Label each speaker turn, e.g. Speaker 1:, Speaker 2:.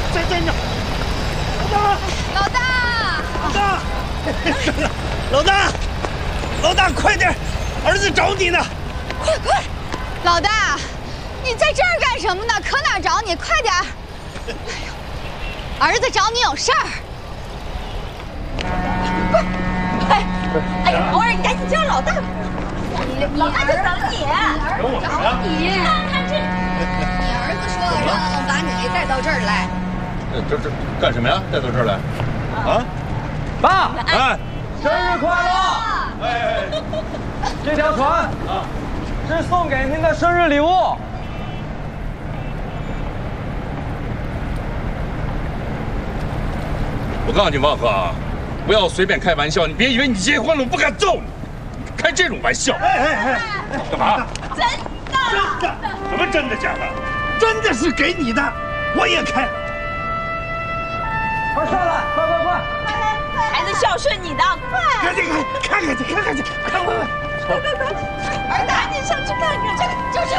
Speaker 1: 在那。
Speaker 2: 老大，
Speaker 1: 老大，快点，儿子找你呢！
Speaker 2: 快！老大，你在这儿干什么呢？可哪找你？快点！哎呦，儿子找你有事儿。快！哎呀，偶尔你赶紧叫老大。老大就等你，找你。看这，你儿子说让把你带到这儿来。
Speaker 3: 这干什么呀？带到这儿来？啊？
Speaker 4: 爸，
Speaker 3: 哎，
Speaker 4: 生日快乐！
Speaker 3: 哎，
Speaker 4: 这条船啊，是送给您的生日礼物。
Speaker 3: 我告诉你，旺和啊，不要随便开玩笑。你别以为你结婚了，我不敢揍你。开这种玩笑！
Speaker 1: 哎，
Speaker 3: 干嘛？
Speaker 2: 真的？
Speaker 3: 什么真的假的？
Speaker 1: 真的是给你的，我也开。
Speaker 4: 快上来！快！
Speaker 2: 孩子孝顺你的，快！
Speaker 1: 赶紧看看去，快！
Speaker 2: 儿子，赶紧上去看看，就是。